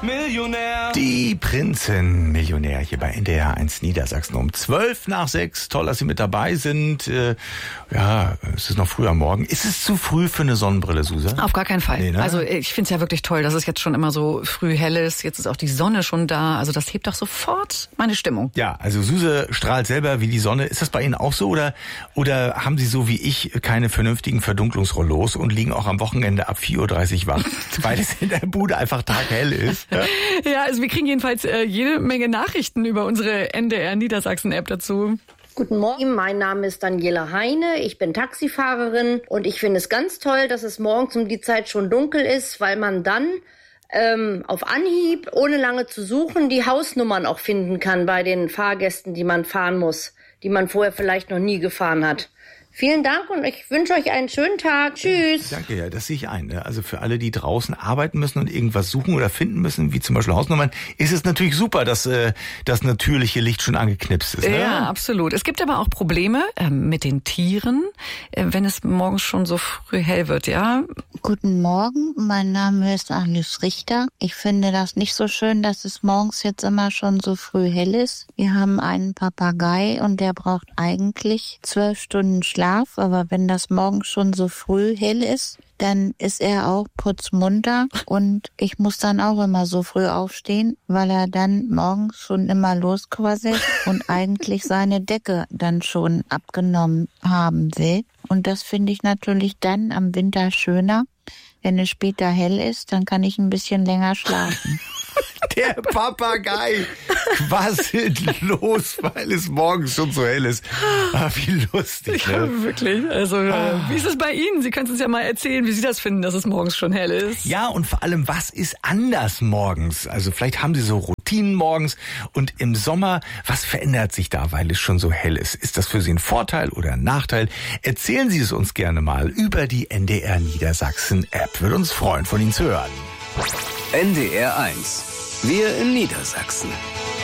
Millionär. Die Prinzen Millionär hier bei NDR 1 Niedersachsen um 5:12. Toll, dass Sie mit dabei sind. Es ist noch früh am Morgen. Ist es zu früh für eine Sonnenbrille, Susa? Auf gar keinen Fall. Nee, ne? Also ich finde es ja wirklich toll, dass es jetzt schon immer so früh hell ist. Jetzt ist auch die Sonne schon da. Also das hebt doch sofort meine Stimmung. Ja, also Suse strahlt selber wie die Sonne. Ist das bei Ihnen auch so oder haben Sie so wie ich keine vernünftigen Verdunklungsrollos und liegen auch am Wochenende ab 4:30 Uhr wach, weil es in der Bude einfach taghell ist? Ja, also wir kriegen jedenfalls jede Menge Nachrichten über unsere NDR Niedersachsen-App dazu. Guten Morgen, mein Name ist Daniela Heine, ich bin Taxifahrerin und ich finde es ganz toll, dass es morgens um die Zeit schon dunkel ist, weil man dann auf Anhieb, ohne lange zu suchen, die Hausnummern auch finden kann bei den Fahrgästen, die man fahren muss, die man vorher vielleicht noch nie gefahren hat. Vielen Dank und ich wünsche euch einen schönen Tag. Tschüss. Danke, ja, das sehe ich ein. Ne? Also für alle, die draußen arbeiten müssen und irgendwas suchen oder finden müssen, wie zum Beispiel Hausnummern, ist es natürlich super, dass das natürliche Licht schon angeknipst ist. Ne? Ja, absolut. Es gibt aber auch Probleme mit den Tieren, wenn es morgens schon so früh hell wird, ja? Guten Morgen, mein Name ist Agnes Richter. Ich finde das nicht so schön, dass es morgens jetzt immer schon so früh hell ist. Wir haben einen Papagei und der braucht eigentlich 12 Stunden Schlaf. Aber wenn das morgens schon so früh hell ist, dann ist er auch putzmunter und ich muss dann auch immer so früh aufstehen, weil er dann morgens schon immer losquasselt und eigentlich seine Decke dann schon abgenommen haben will. Und das finde ich natürlich dann am Winter schöner. Wenn es später hell ist, dann kann ich ein bisschen länger schlafen. Der Papagei quasselt los, weil es morgens schon so hell ist. Ah, wie lustig, ne? Ja, wirklich. Also, wie ist es bei Ihnen? Sie können es uns ja mal erzählen, wie Sie das finden, dass es morgens schon hell ist. Ja, und vor allem, was ist anders morgens? Also vielleicht haben Sie so Routinen morgens und im Sommer, was verändert sich da, weil es schon so hell ist? Ist das für Sie ein Vorteil oder ein Nachteil? Erzählen Sie es uns gerne mal über die NDR Niedersachsen App. Würde uns freuen, von Ihnen zu hören. NDR 1. Wir in Niedersachsen.